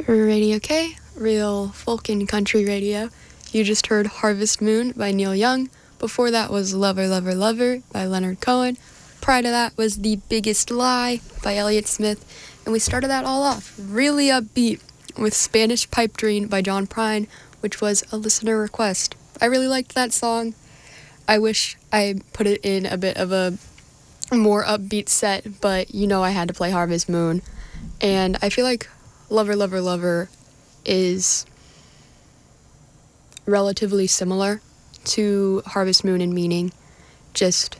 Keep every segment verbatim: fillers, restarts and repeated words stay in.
Radio K, real folk and country radio. You just heard Harvest Moon by Neil Young. Before that was Lover, Lover, Lover by Leonard Cohen. Prior to that was The Biggest Lie by Elliott Smith. And we started that all off really upbeat with Spanish Pipe Dream by John Prine, which was a listener request. I really liked that song. I wish I put it in a bit of a more upbeat set, but you know I had to play Harvest Moon. And I feel like Lover, Lover, Lover is relatively similar to Harvest Moon in meaning. Just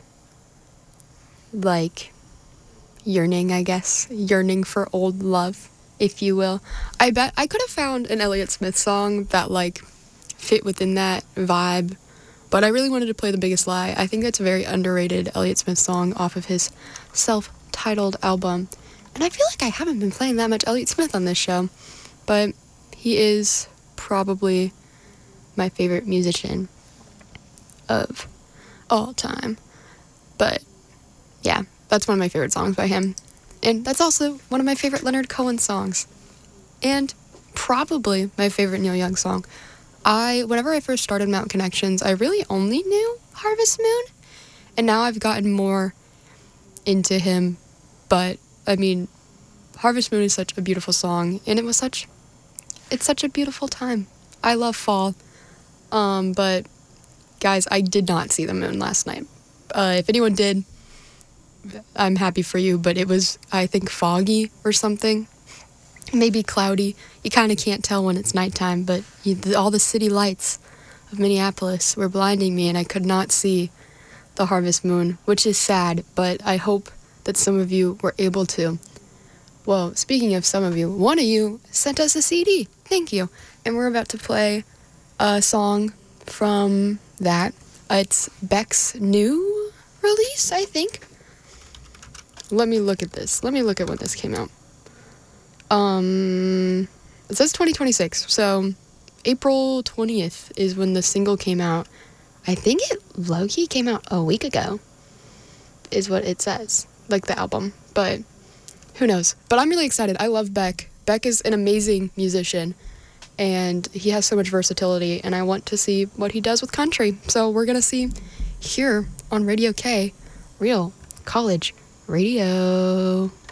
like yearning, I guess. Yearning for old love, if you will. I bet I could have found an Elliott Smith song that like fit within that vibe, but I really wanted to play The Biggest Lie. I think that's a very underrated Elliott Smith song off of his self-titled album. And I feel like I haven't been playing that much Elliott Smith on this show, but he is probably my favorite musician of all time. But yeah, that's one of my favorite songs by him. And that's also one of my favorite Leonard Cohen songs. And probably my favorite Neil Young song. I, whenever I first started Mountain Connections, I really only knew Harvest Moon. And now I've gotten more into him. But, I mean, Harvest Moon is such a beautiful song. And it was such, it's such a beautiful time. I love fall. Um, but, guys, I did not see the moon last night. Uh, if anyone did, I'm happy for you, but it was, I think, foggy or something. Maybe cloudy. You kind of can't tell when it's nighttime, but you, the, all the city lights of Minneapolis were blinding me, and I could not see the harvest moon, which is sad, but I hope that some of you were able to. Well, speaking of some of you, one of you sent us a C D. Thank you. And we're about to play a song from that. It's Beck's new release, I think. Let me look at this. Let me look at when this came out. Um, it says twenty twenty-six, so April twentieth is when the single came out. I think it low-key came out a week ago, is what it says, like the album, but who knows. But I'm really excited. I love Beck. Beck is an amazing musician, and he has so much versatility, and I want to see what he does with country. So we're going to see here on Radio K, real college radio.